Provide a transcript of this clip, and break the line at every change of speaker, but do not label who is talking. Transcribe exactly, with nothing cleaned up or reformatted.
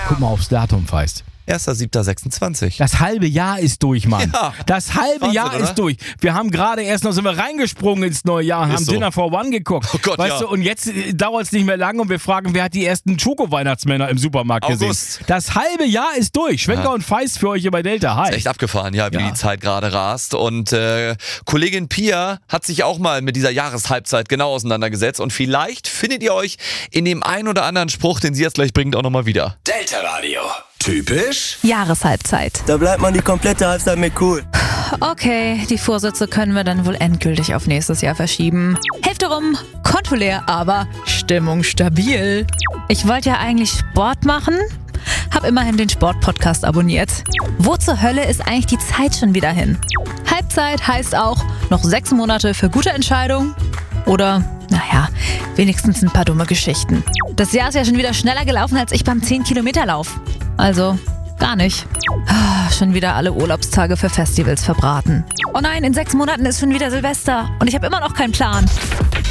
Guck mal aufs Datum, Feist.
erster siebter sechsundzwanzig.
Das halbe Jahr ist durch, Mann.
Ja.
Das halbe
Wahnsinn,
Jahr
oder?
ist durch. Wir haben gerade erst noch, sind wir reingesprungen ins neue Jahr und
Ist
haben
so.
Dinner for One geguckt.
Oh Gott,
weißt
ja.
du, und jetzt äh, dauert es nicht mehr lange und wir fragen, wer hat die ersten Schoko-Weihnachtsmänner im Supermarkt
August.
gesehen. Das halbe Jahr ist durch. Schwenker
Ja.
und Feist für euch hier bei Delta. Hi.
Echt abgefahren, ja, wie
Ja.
die Zeit gerade rast. Und äh, Kollegin Pia hat sich auch mal mit dieser Jahreshalbzeit genau auseinandergesetzt. Und vielleicht findet ihr euch in dem einen oder anderen Spruch, den sie jetzt gleich bringt, auch nochmal wieder.
Delta Radio. Typisch
Jahreshalbzeit.
Da bleibt man die komplette Halbzeit mit cool.
Okay, die Vorsätze können wir dann wohl endgültig auf nächstes Jahr verschieben. Hälfte rum, Konto leer, aber Stimmung stabil. Ich wollte ja eigentlich Sport machen, hab immerhin den Sport-Podcast abonniert. Wo zur Hölle ist eigentlich die Zeit schon wieder hin? Halbzeit heißt auch noch sechs Monate für gute Entscheidungen oder, naja, wenigstens ein paar dumme Geschichten. Das Jahr ist ja schon wieder schneller gelaufen als ich beim zehn-Kilometer-Lauf. Also, gar nicht. Ah, schon wieder alle Urlaubstage für Festivals verbraten. Oh nein, in sechs Monaten ist schon wieder Silvester und ich habe immer noch keinen Plan.